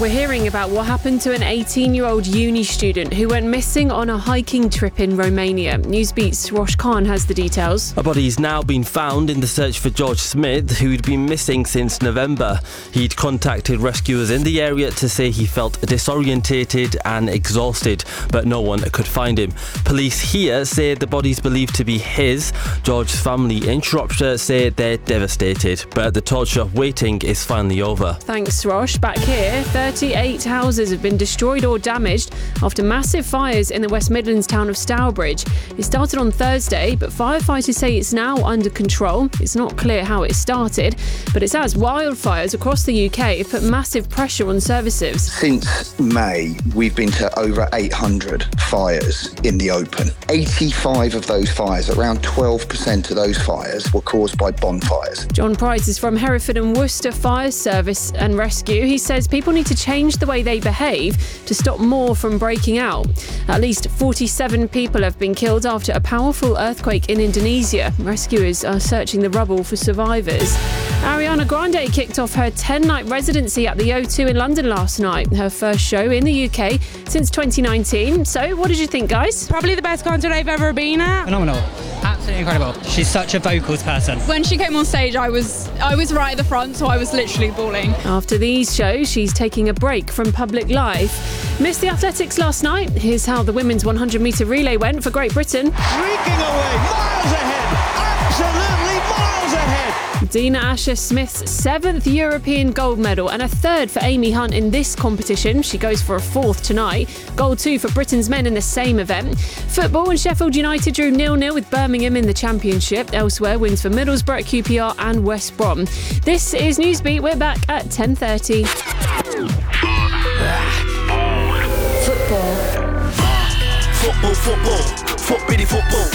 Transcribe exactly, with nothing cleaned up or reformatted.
we're hearing about what happened to an eighteen-year-old uni student who went missing on a hiking trip in Romania. Newsbeat's Rosh Khan has the details. A body's now been found in the search for George Smith, who'd been missing since November. He'd contacted rescuers in the area to say he felt disorientated and exhausted, but no one could find him. Police here say the body's believed to be his. George's family in Shropshire say they're devastated, but the torture waiting is finally over. Thanks, Rosh. Back here, thirty-eight houses have been destroyed or damaged after massive fires in the West Midlands town of Stourbridge. It started on Thursday, but firefighters say it's now under control. It's not clear how it started, but it's as wildfires across the U K have put massive pressure on services. Since May, we've been to over eight hundred fires in the open. eighty-five of those fires, around twelve percent of those fires, were caused by bonfires. John Price is from Hereford and Worcester Fire Service and Rescue. He says people need to change the way they behave to stop more from breaking out. At least forty-seven people have been killed after a powerful earthquake in Indonesia. Rescuers are searching the rubble for survivors. Ariana Grande kicked off her ten-night residency at the O two in London last night, her first show in the U K since twenty nineteen. So, what did you think, guys? Probably the best concert I've ever been at. Phenomenal. Absolutely incredible. She's such a vocals person. When she came on stage, I was I was right at the front, so I was literally bawling. After these shows, she's taking a break from public life. Missed the athletics last night? Here's how the women's one hundred metre relay went for Great Britain. Streaking away, miles ahead, absolutely miles ahead. Dina Asher-Smith's seventh European gold medal and a third for Amy Hunt in this competition. She goes for a fourth tonight. Gold two for Britain's men in the same event. Football, and Sheffield United drew nil nil with Birmingham in the Championship. Elsewhere, wins for Middlesbrough, Q P R and West Brom. This is Newsbeat. We're back at ten thirty. Football. Football, football, football, football.